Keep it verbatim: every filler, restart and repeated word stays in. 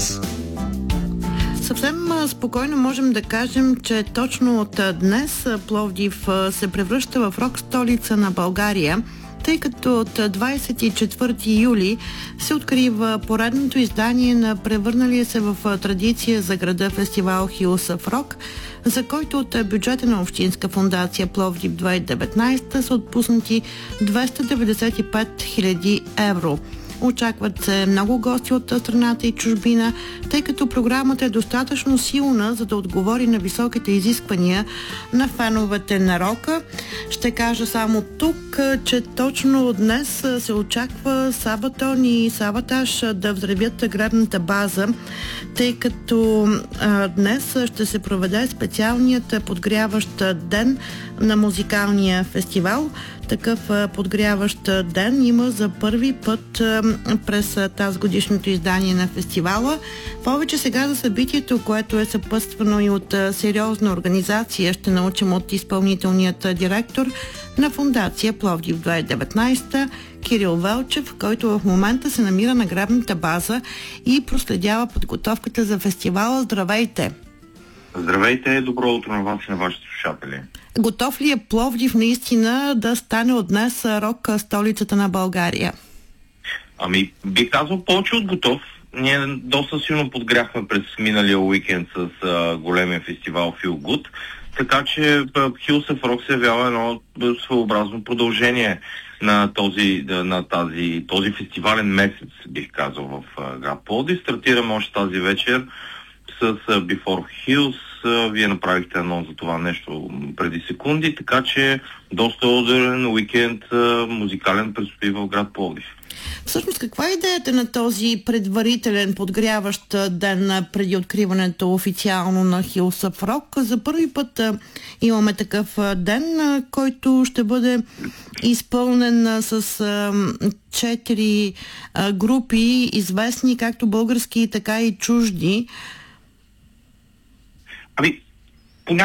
днес. Съвсем спокойно можем да кажем, че точно от днес Пловдив се превръща в рок столица на България, тъй като от двадесет и четвърти юли се открива поредното издание на превърналия се в традиция за града фестивал Hills of Rock, за който от бюджета на Общинска фондация Пловдив две хиляди и деветнадесета са отпуснати двеста деветдесет и пет хиляди евро. Очакват се много гости от страната и чужбина, тъй като програмата е достатъчно силна, за да отговори на високите изисквания на феновете на рока. Ще кажа само тук, че точно днес се очаква Сабатон и Сабатаж да взривят гребната база, тъй като а, днес ще се проведе специалният подгряващ ден на музикалния фестивал. Такъв подгряващ ден има за първи път през тази годишното издание на фестивала. Повече сега за събитието, което е съпътствано и от сериозна организация, ще научим от изпълнителният директор на фондация Пловдив две хиляди и деветнадесета Кирил Велчев, който в момента се намира на гребната база и проследява подготовката за фестивала. Здравейте! Здравейте, добро утро на вас и на вашите слушатели. Готов ли е Пловдив наистина да стане от днес рок столицата на България? Ами, бих казал повече от готов. Ние доста силно подгряхме през миналия уикенд с а, големия фестивал Feel Good, така че Hills of Rock се явява едно своеобразно продължение на този, на тази, този фестивален месец, бих казал, в а, град Пловдив. Стартираме още тази вечер с а, Before Hills. Вие направихте едно за това нещо преди секунди, така че доста ударен уикенд музикален предстои в град Пловдив. Всъщност, каква е идеята на този предварителен подгряващ ден преди откриването официално на Hills of Rock? За първи път имаме такъв ден, който ще бъде изпълнен с четири групи, известни както български, така и чужди. Ами,